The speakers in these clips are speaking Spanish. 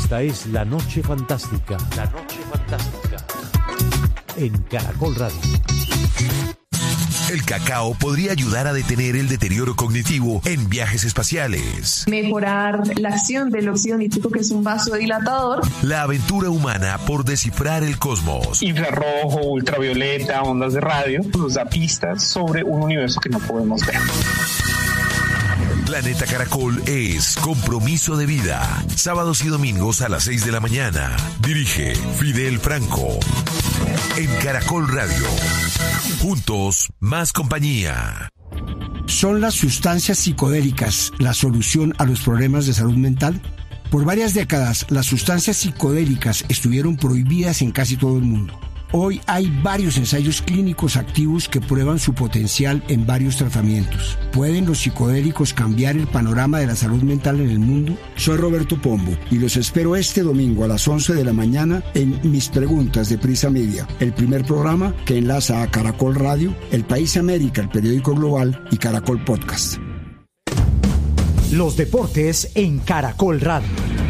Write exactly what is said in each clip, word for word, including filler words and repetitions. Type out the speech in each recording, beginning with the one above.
Esta es La Noche Fantástica. La Noche Fantástica. En Caracol Radio. El cacao podría ayudar a detener el deterioro cognitivo en viajes espaciales. Mejorar la acción del óxido nítrico, que es un vasodilatador. La aventura humana por descifrar el cosmos. Infrarrojo, ultravioleta, ondas de radio, nos da pistas sobre un universo que no podemos ver. Planeta Caracol es Compromiso de Vida. Sábados y domingos a las seis de la mañana. Dirige Fidel Franco. En Caracol Radio. Juntos, más compañía. ¿Son las sustancias psicodélicas la solución a los problemas de salud mental? Por varias décadas, las sustancias psicodélicas estuvieron prohibidas en casi todo el mundo. Hoy hay varios ensayos clínicos activos que prueban su potencial en varios tratamientos. ¿Pueden los psicodélicos cambiar el panorama de la salud mental en el mundo? Soy Roberto Pombo y los espero este domingo a las once de la mañana en Mis Preguntas de Prisa Media, el primer programa que enlaza a Caracol Radio, El País América, el periódico global, y Caracol Podcast. Los deportes en Caracol Radio.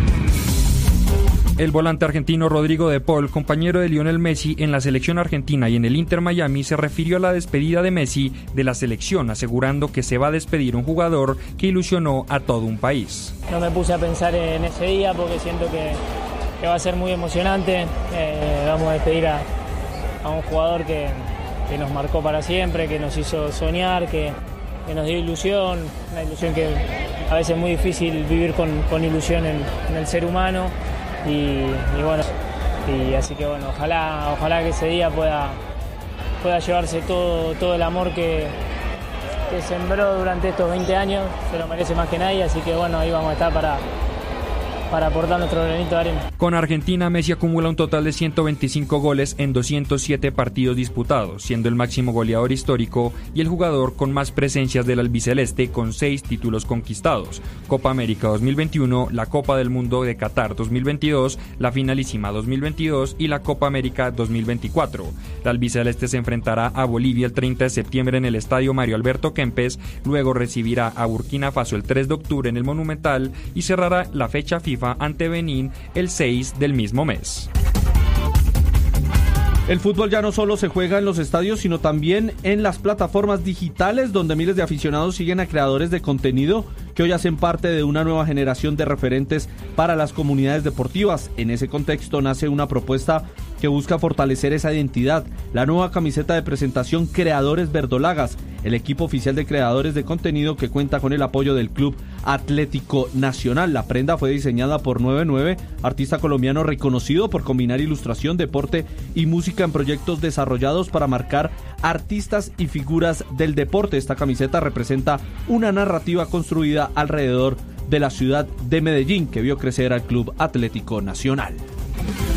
El volante argentino Rodrigo de Paul, compañero de Lionel Messi en la selección argentina y en el Inter Miami, se refirió a la despedida de Messi de la selección, asegurando que se va a despedir un jugador que ilusionó a todo un país. No me puse a pensar en ese día porque siento que, que va a ser muy emocionante. Eh, vamos a despedir a, a un jugador que, que nos marcó para siempre, que nos hizo soñar, que, que nos dio ilusión, una ilusión que a veces es muy difícil vivir con, con ilusión en, en el ser humano. Y, y bueno, y así que bueno, ojalá, ojalá que ese día pueda, pueda llevarse todo, todo el amor que, que sembró durante estos veinte años, se lo merece más que nadie, así que bueno, ahí vamos a estar para, para aportar nuestro granito de arena. Con Argentina, Messi acumula un total de ciento veinticinco goles en doscientos siete partidos disputados, siendo el máximo goleador histórico y el jugador con más presencias del albiceleste, con seis títulos conquistados: Copa América dos mil veintiuno, la Copa del Mundo de Qatar dos mil veintidós, la Finalísima dos mil veintidós y la Copa América dos mil veinticuatro. La albiceleste se enfrentará a Bolivia el treinta de septiembre en el estadio Mario Alberto Kempes, luego recibirá a Burkina Faso el tres de octubre en el Monumental y cerrará la fecha FIFA ante Benín el seis del mismo mes. El fútbol ya no solo se juega en los estadios, sino también en las plataformas digitales, donde miles de aficionados siguen a creadores de contenido que hoy hacen parte de una nueva generación de referentes para las comunidades deportivas. En ese contexto nace una propuesta que busca fortalecer esa identidad, la nueva camiseta de presentación Creadores Verdolagas, el equipo oficial de creadores de contenido que cuenta con el apoyo del Club Atlético Nacional. La prenda fue diseñada por nueve nueve, artista colombiano reconocido por combinar ilustración, deporte y música en proyectos desarrollados para marcar artistas y figuras del deporte. Esta camiseta representa una narrativa construida alrededor de la ciudad de Medellín, que vio crecer al Club Atlético Nacional.